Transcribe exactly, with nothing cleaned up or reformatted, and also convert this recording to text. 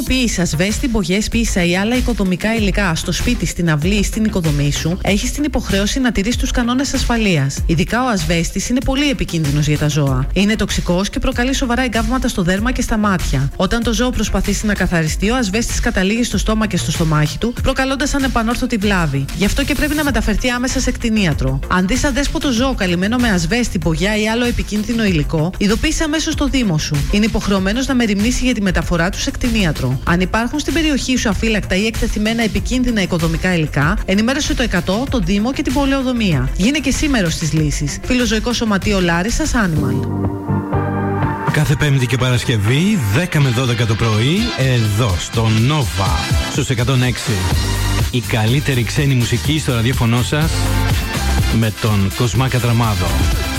χρησιμοποιείς ασβέστη, μπογιές, πίσα ή άλλα οικοδομικά υλικά στο σπίτι, στην αυλή ή στην οικοδομή σου, έχεις την υποχρέωση να τηρείς τους κανόνες ασφαλείας. Ειδικά ο ασβέστης είναι πολύ επικίνδυνος για τα ζώα. Είναι τοξικός και προκαλεί σοβαρά εγκάβματα στο δέρμα και στα μάτια. Όταν το ζώο προσπαθήσει να καθαριστεί, ο ασβέστης καταλήγει στο στόμα και στο στομάχι του, προκαλώντας ανεπανόρθωτη βλάβη. Γι' αυτό και πρέπει να μεταφερθεί άμεσα σε κτηνίατρο. Αν δεις αδέσποτο ζώο καλυμμένο με ασβέστη, μπογιά ή άλλο επικίνδυνο υλικό, ειδοποίησε αμέσως το Δήμο σου. Είναι υποχρεωμένος να μεριμνήσει για τη μεταφορά του σε κτηνίατρο. Αν υπάρχουν στην περιοχή σου αφύλακτα ή εκτεθειμένα επικίνδυνα οικοδομικά υλικά, ενημέρωσε το εκατό, το Δήμο και την πολεοδομία. Γίνε και εσύ μέρος της λύσης. Φιλοζωικό Σωματείο Λάρισσας Animal. Κάθε Πέμπτη και Παρασκευή, δέκα με δώδεκα το πρωί, εδώ στο Nova, στους εκατόν έξι. Η καλύτερη ξένη μουσική στο ραδιόφωνο σας, με τον Κοσμά Κατραμάδο.